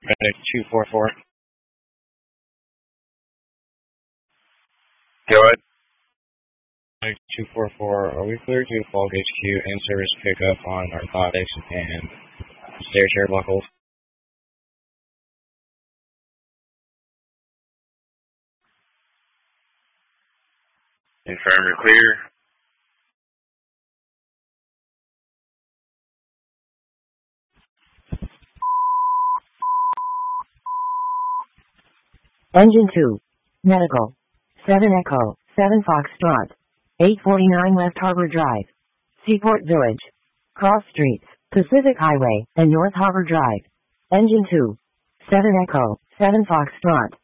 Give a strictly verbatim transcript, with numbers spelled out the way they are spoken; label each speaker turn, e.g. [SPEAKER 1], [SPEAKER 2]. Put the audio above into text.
[SPEAKER 1] Medic two four four.
[SPEAKER 2] Go ahead.
[SPEAKER 1] Medic two four four, are we clear to Falk H Q and service pickup on narcotics and stair chair buckles?
[SPEAKER 2] Confirm you're clear.
[SPEAKER 3] Engine two. Medical. seven Echo, seven Foxtrot. eight forty-nine West Harbor Drive. Seaport Village. Cross Streets, Pacific Highway, and North Harbor Drive. Engine two. seven Echo, seven Foxtrot.